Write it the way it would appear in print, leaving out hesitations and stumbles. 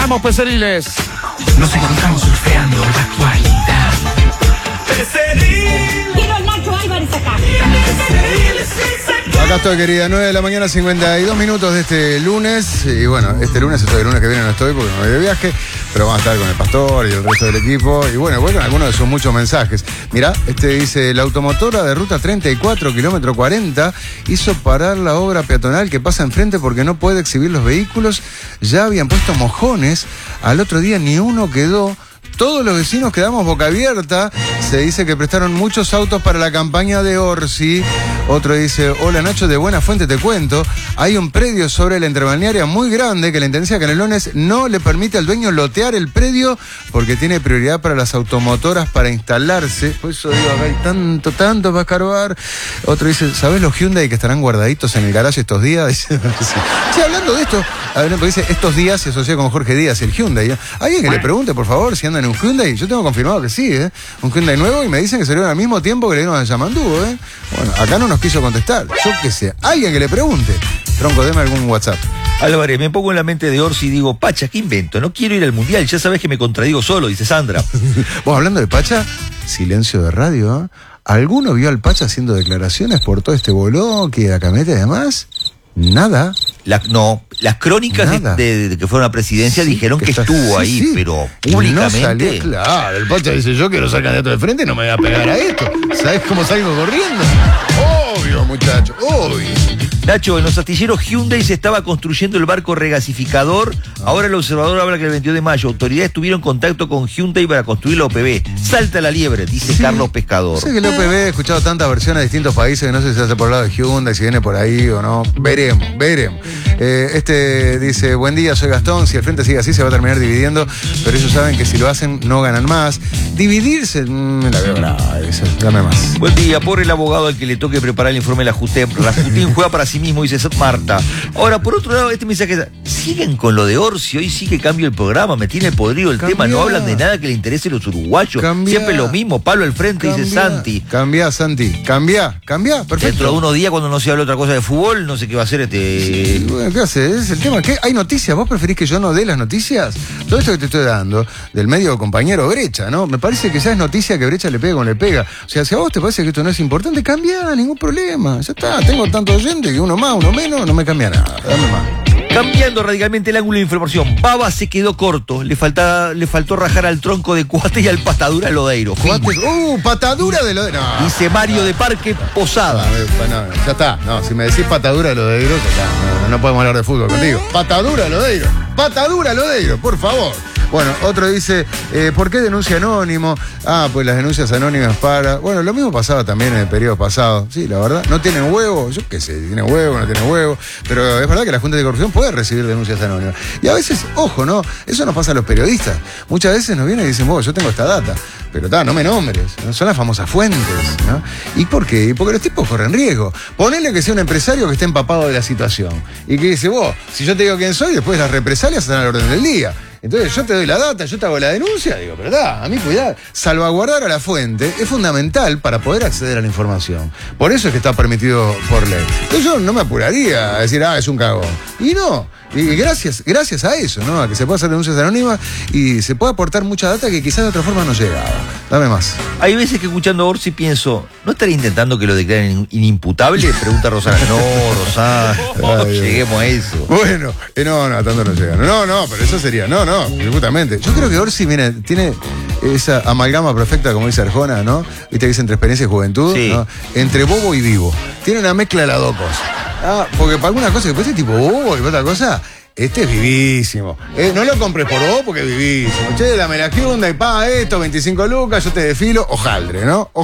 Vamos, Peceriles. Nos encontramos surfeando la actualidad. Quiero al Nacho Álvarez acá. Acá estoy, querida, 9 de la mañana, 52 minutos de este lunes. Y bueno, este lunes estoy, el lunes que viene no estoy porque me voy de viaje, pero vamos a estar con el pastor y el resto del equipo. Y bueno, con algunos de sus muchos mensajes. Mirá, dice, la automotora de ruta 34, kilómetro 40, hizo parar la obra peatonal que pasa enfrente porque no puede exhibir los vehículos. Ya habían puesto mojones, al otro día ni uno quedó. Todos los vecinos quedamos boca abierta. Se dice que prestaron muchos autos para la campaña de Orsi. Otro dice, hola Nacho, de Buena Fuente te cuento. Hay un predio sobre la interbalnearia muy grande que la Intendencia de Canelones no le permite al dueño lotear el predio porque tiene prioridad para las automotoras para instalarse. Por eso digo, acá hay tanto para escarbar. Otro dice, ¿sabés los Hyundai que estarán guardaditos en el garaje estos días? Dice, sí, hablando de esto, dice, estos días se asocia con Jorge Díaz, el Hyundai. ¿Alguien que le pregunte, por favor, si andan en un Hyundai? Yo tengo confirmado que sí, un Hyundai nuevo, y me dicen que salieron al mismo tiempo que le dieron a Yamandú, Bueno, acá no nos quiso contestar. Yo qué sé, alguien que le pregunte. Tronco, deme algún WhatsApp. Álvarez, me pongo en la mente de Orsi y digo, Pacha, ¿qué invento? No quiero ir al mundial, ya sabes que me contradigo solo, dice Sandra. Vos, hablando de Pacha, silencio de radio, ¿Alguno vio al Pacha haciendo declaraciones por todo este boloque y la camioneta y demás? Nada. Las crónicas de que fueron a presidencia dijeron que estuvo ahí, pero públicamente. No salió, claro, el Pacha dice, yo quiero ser candidato de frente, no me voy a pegar a esto. ¿Sabés cómo salgo corriendo? Obvio, muchacho, obvio. Nacho, en los astilleros Hyundai se estaba construyendo el barco regasificador. Ahora el observador habla que el 22 de mayo autoridades tuvieron contacto con Hyundai para construir la OPV. Salta la liebre, dice Carlos Pescador. Sé que la OPV he escuchado tantas versiones de distintos países que no sé si se hace por el lado de Hyundai, si viene por ahí o no. Veremos. Dice, buen día, soy Gastón. Si el frente sigue así se va a terminar dividiendo, pero ellos saben que si lo hacen no ganan más. Dividirse, la veo brava, dame más. Buen día, por el abogado al que le toque preparar el informe de la Rasputín juega para sí mismo, dice Marta. Ahora, por otro lado, este mensaje, siguen con lo de Orsi, hoy sí que cambio el programa, me tiene podrido el tema, no hablan de nada que le interese a los uruguayos, siempre lo mismo, Pablo al frente, dice Santi. Cambia, Santi, cambia, perfecto. Dentro de unos días, cuando no se hable otra cosa de fútbol, no sé qué va a hacer Sí, bueno, ¿qué hace? Es el tema. ¿Qué? ¿Hay noticias? ¿Vos preferís que yo no dé las noticias? Todo esto que te estoy dando, del medio compañero Brecha, ¿no? Me parece que ya es noticia que Brecha le pega con le pega. O sea, si a vos te parece que esto no es importante, cambia, ningún problema. Ya está, tengo tantos oyentes que uno más, uno menos, no me cambia nada. Dame más. Cambiando radicalmente el ángulo de información, Baba se quedó corto, le faltó rajar al tronco de Cuate y al Patadura de Lodeiro. Patadura de Lodeiro. No. Dice Mario de Parque Posada. No, ya está. No, si me decís Patadura de Lodeiro, ya está. No podemos hablar de fútbol contigo. Patadura de Lodeiro, por favor. Bueno, otro dice, ¿por qué denuncia anónimo? Pues las denuncias anónimas Bueno, lo mismo pasaba también en el periodo pasado. Sí, la verdad, no tienen huevo, yo qué sé, tienen huevo, no tienen huevo, pero es verdad que la Junta de Corrupción puede recibir denuncias anónimas. Y a veces, ojo, ¿no? Eso nos pasa a los periodistas. Muchas veces nos vienen y dicen, yo tengo esta data, pero no me nombres, ¿no? Son las famosas fuentes, ¿no? ¿Y por qué? Porque los tipos corren riesgo. Ponele que sea un empresario que esté empapado de la situación y que dice, si yo te digo quién soy, después las represalias están al orden del día. Entonces yo te doy la data, yo te hago la denuncia, digo, pero a mí cuidado. Salvaguardar a la fuente es fundamental para poder acceder a la información. Por eso es que está permitido por ley. Entonces yo no me apuraría a decir, es un cagón. Y no. Y gracias a eso, ¿no? A que se pueda hacer denuncias anónimas y se pueda aportar mucha data que quizás de otra forma no llegaba. Dame más. Hay veces que escuchando a Orsi pienso, ¿no estaría intentando que lo declaren inimputable? Pregunta Rosana. No, Rosana, no lleguemos a eso. Bueno, no, tanto no llega. No, pero eso sería, no, justamente. Yo creo que Orsi, mira, tiene esa amalgama perfecta, como dice Arjona, ¿no? Viste que dice entre experiencia y juventud, sí, ¿no? Entre bobo y vivo. Tiene una mezcla de las dos cosas. Porque para alguna cosa que puede ser tipo bobo y para otra cosa, este es vivísimo. No lo compres por vos porque es vivísimo. Che, dame la Hyundai, esto, 25 lucas, yo te desfilo, hojaldre, ¿no?